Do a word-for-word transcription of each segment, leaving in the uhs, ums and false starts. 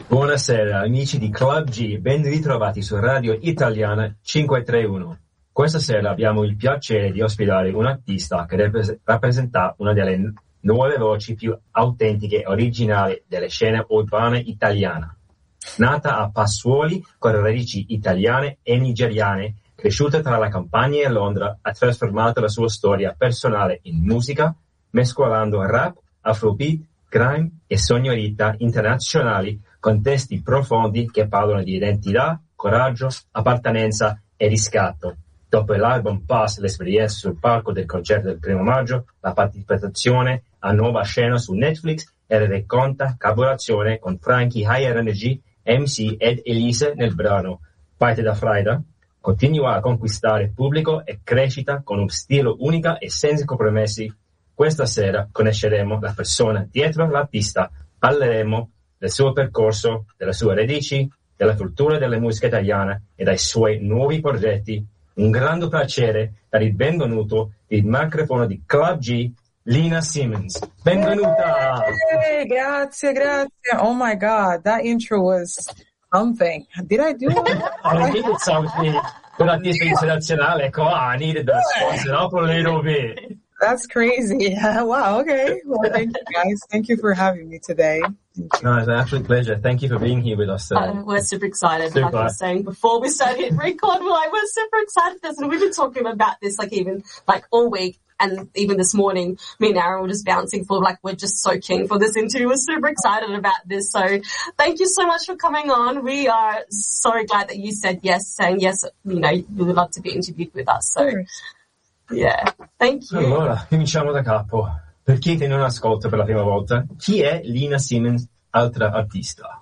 Buonasera amici di Club G, ben ritrovati su Radio Italiana cinquecentotrentuno. Questa sera abbiamo il piacere di ospitare un artista che rappres- rappresenta una delle nuove voci più autentiche e originali delle scene urbane italiane. Nata a Passuoli con radici italiane e nigeriane, cresciuta tra la Campania e Londra, ha trasformato la sua storia personale in musica, mescolando rap, afrobeat, grime e sonorità internazionali con testi profondi che parlano di identità, coraggio, appartenenza e riscatto. Dopo l'album Pass, l'esperienza sul palco del concerto del primo maggio, la partecipazione a Nuova Scena su Netflix e la racconta collaborazione con Frankie Higher Energy, M C ed Elise nel brano Parte da Fraida, continua a conquistare il pubblico e crescita con un stile unico e senza compromessi. Questa sera conosceremo la persona dietro l'artista, parleremo del suo percorso, delle sue radici, della cultura della musica italiana e dai suoi nuovi progetti. Un grande piacere dare il benvenuto il microfono di Club G, Lina Simmons. Benvenuta! Hey, grazie, grazie. Oh my God, that intro was something. Did I do it? I think it's something. Per l'artista internazionale, come on, I needed to spice it up a little bit. That's crazy. Wow, okay. Well, thank you guys. Thank you for having me today. No, it's an absolute pleasure. Thank you for being here with us today. Uh, we're super excited. Super. Like I was saying before we started record, we're like, we're super excited for this. And we've been talking about this like even like all week. And even this morning, me and Aaron were just bouncing for like, we're just so keen for this interview. We're super excited about this. So thank you so much for coming on. We are so glad that you said yes, saying yes, you know, you would love to be interviewed with us. So yeah, thank you. Allora, cominciamo da capo. Per chi che non ascolta per la prima volta, chi è Lina Simmons, altra artista?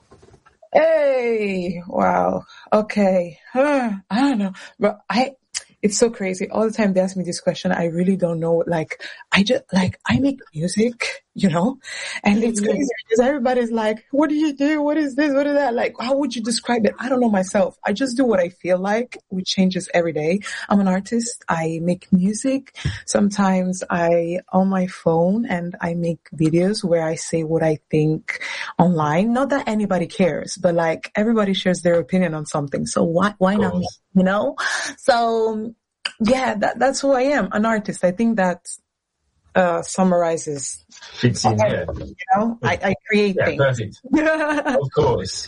Hey, wow. Okay. Uh, I don't know, but I, it's so crazy. All the time they ask me this question, I really don't know. Like, I just, like, I make music, you know, and it's crazy because everybody's like, what do you do? What is this? What is that? Like, how would you describe it? I don't know myself. I just do what I feel like, which changes every day. I'm an artist. I make music. Sometimes I, on my phone, and I make videos where I say what I think online. Not that anybody cares, but like everybody shares their opinion on something. So why, why not, you know? So yeah, that, that's who I am, an artist. I think that uh summarizes Fits in here. You know, I, I create yeah, things. Perfect. Of course.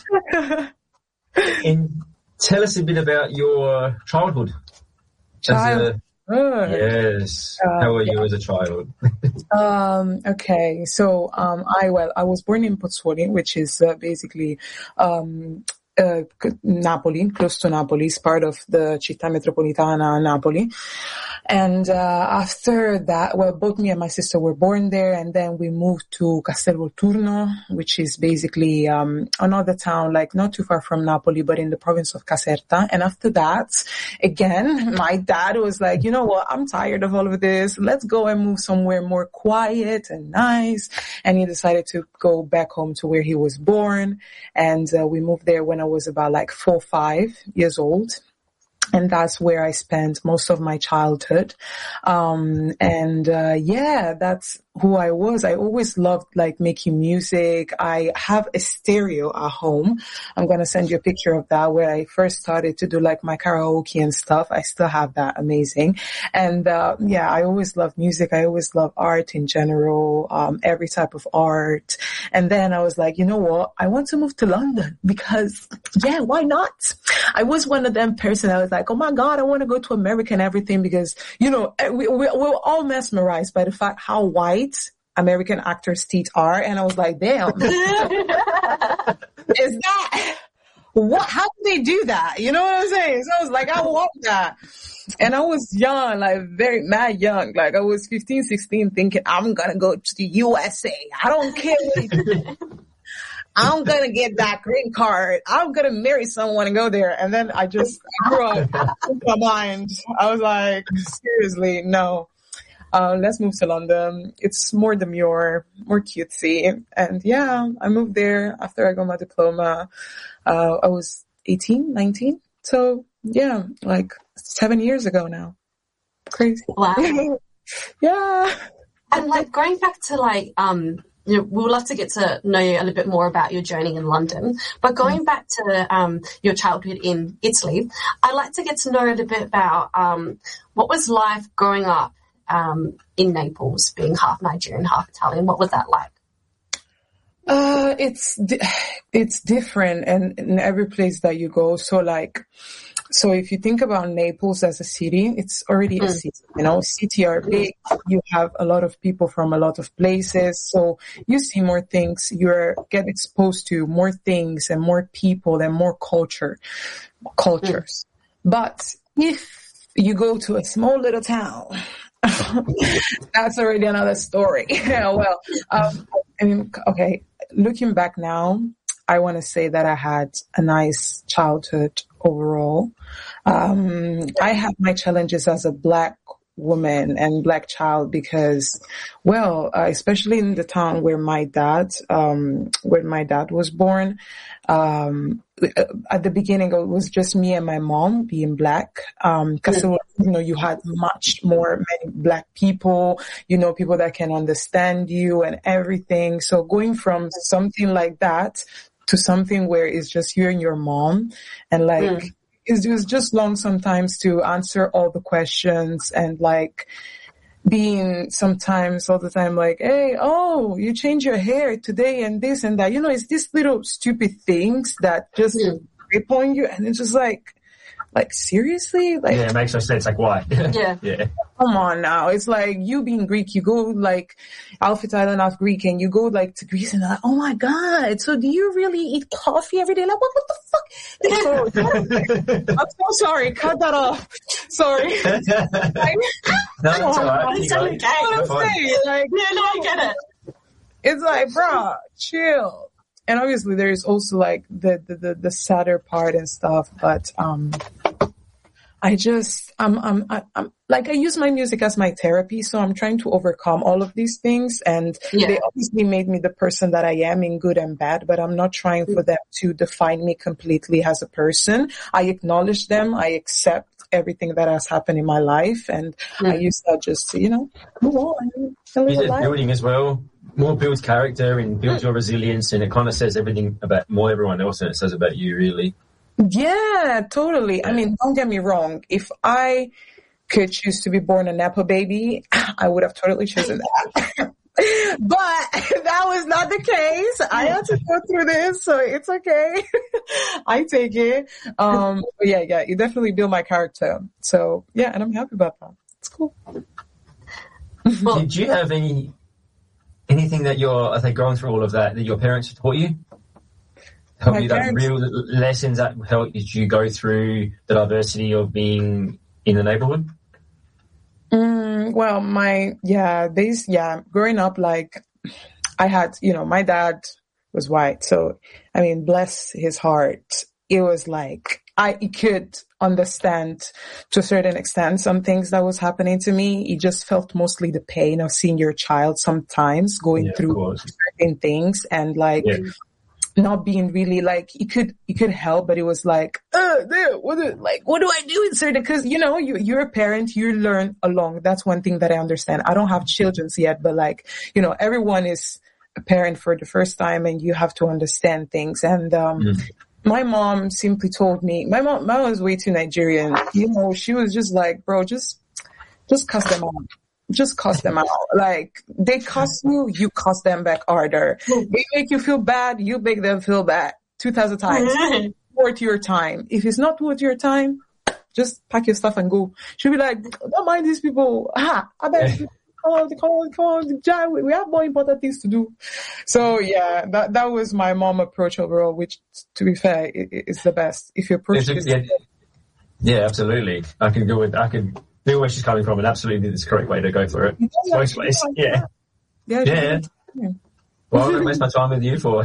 And tell us a bit about your childhood. Child. A, yes. Uh, How were yeah. you as a child? um, okay. So, um, I, well, I was born in Pozzuoli, which is uh, basically, um, Uh, Napoli, close to Napoli, is part of the Città Metropolitana Napoli. And uh, after that, well, both me and my sister were born there, and then we moved to Castelvolturno, which is basically um another town, like not too far from Napoli, but in the province of Caserta. And after that, again, my dad was like, you know what, I'm tired of all of this. Let's go and move somewhere more quiet and nice. And he decided to go back home to where he was born. And uh, we moved there when I was about like four, five years old. And that's where I spent most of my childhood. Um, and, uh, yeah, that's who I was. I always loved like making music. I have a stereo at home. I'm going to send you a picture of that where I first started to do like my karaoke and stuff. I still have that. Amazing. And, uh, yeah, I always loved music. I always loved art in general, um, every type of art. And then I was like, you know what? I want to move to London because yeah, why not? I was one of them person. I was like, oh my God, I want to go to America and everything because, you know, we, we, we're all mesmerized by the fact how white American actors' teeth are. And I was like, damn, is that, what, how do they do that? You know what I'm saying? So I was like, I want that. And I was young, like very mad young. Like I was fifteen, sixteen thinking, I'm going to go to the U S A. I don't care what you do. I'm going to get that green card. I'm going to marry someone and go there. And then I just grew up in my mind. I was like, seriously, no. Uh, let's move to London. It's more demure, more cutesy. And yeah, I moved there after I got my diploma. Uh, I was eighteen, nineteen. So yeah, like seven years ago now. Crazy. Wow. Yeah. And like going back to like, um, you know, we would love to get to know you a little bit more about your journey in London. But going back to um, your childhood in Italy, I'd like to get to know a little bit about um, what was life growing up um, in Naples, being half Nigerian, half Italian. What was that like? Uh, it's, di- it's different and in every place that you go. So like, so if you think about Naples as a city, it's already mm. a city, you know, city are big. You have a lot of people from a lot of places. So you see more things, you're get exposed to more things and more people and more culture, cultures. Mm. But if you go to a small little town, that's already another story. Yeah, well, um, I mean, okay, looking back now, I want to say that I had a nice childhood overall. Um, I had my challenges as a Black woman and Black child because, well, uh, especially in the town where my dad, um, where my dad was born, um, at the beginning it was just me and my mom being Black, um, cause it was, you know, you had much more many Black people, you know, people that can understand you and everything. So going from something like that to something where it's just you and your mom and like, mm. it was just long sometimes to answer all the questions and like being sometimes all the time like, hey, oh, you change your hair today and this and that. You know, it's these little stupid things that just mm. grip on you and it's just like, like seriously? Like, yeah, it makes no sense. Like why? Yeah. Yeah. Come on now. It's like you being Greek, you go like Alpha Island of Greek and you go like to Greece and like, oh my God. So do you really eat coffee every day? Like what, what the fuck? So, I'm so sorry. Cut that off. Sorry. No, it's all right. It's okay. What I'm saying, like, yeah, no, I get it. It's like, bruh, chill. And obviously there is also like the, the, the, the sadder part and stuff, but, um, I just, I'm, I'm, I'm, like, I use my music as my therapy, so I'm trying to overcome all of these things, and yeah. they obviously made me the person that I am in good and bad, but I'm not trying for them to define me completely as a person. I acknowledge them, I accept everything that has happened in my life, and mm. I use that just to, you know, move on and live a life. Building as well. More builds character and builds your resilience, and it kind of says everything about more everyone else than it says about you, really. Yeah, totally. I mean, don't get me wrong. If I could choose to be born a Nepo baby, I would have totally chosen that. But that was not the case. I had to go through this, so it's okay. I take it. Um, but yeah, yeah, it definitely built my character. So yeah, and I'm happy about that. It's cool. Well, did you have any anything that you're, I think, going through all of that that your parents taught you? Help My you that parents- real lessons that helped you go through the diversity of being in the neighborhood? Mm, well, my, yeah, these, yeah, growing up, like, I had, you know, my dad was white. So, I mean, bless his heart. It was like, I could understand to a certain extent some things that was happening to me. It just felt mostly the pain of seeing your child sometimes going Yeah, through certain things and like, Yeah. not being really like, it could, it could help, but it was like, uh, what do, like, what do I do in certain, cause you know, you, you're a parent, you learn along. That's one thing that I understand. I don't have children yet, but like, you know, everyone is a parent for the first time and you have to understand things. And, um, mm. my mom simply told me, my mom, my mom was way too Nigerian. You know, she was just like, bro, just, just cuss them out. Just cuss them out. Like, they cuss you, you cuss them back harder. They make you feel bad, you make them feel bad. Two thousand times. Worth your time. If it's not worth your time, just pack your stuff and go. She'll be like, don't mind these people. Ah, I bet. Come on, come on, come on, Jai, we have more important things to do. So yeah, that, that was my mom approach overall, which to be fair, is the best. If you approach It's this. a- yeah, yeah, absolutely. I can go with, I can feel where she's coming from, and absolutely it's the correct way to go for it. Yeah, Both ways. Yeah. Yeah. Yeah. yeah. Well, I'm going to waste my time with you for.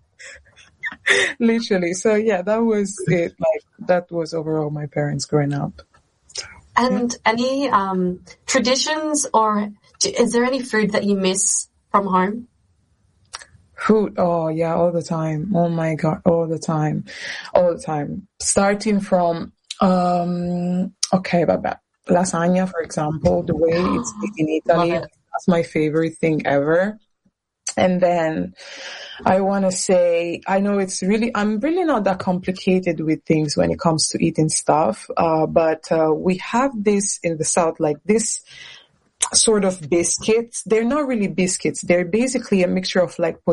Literally. So yeah, that was it. Like, that was overall my parents growing up. And any um, traditions, or do, is there any food that you miss from home? Food, oh yeah, all the time. Oh my God, all the time. All the time. Starting from, um, okay, but, but lasagna, for example, the way it's made in Italy, Love it. that's my favorite thing ever. And then I want to say, I know it's really, I'm really not that complicated with things when it comes to eating stuff, uh, but uh, we have this in the South, like this sort of biscuits. They're not really biscuits. They're basically a mixture of like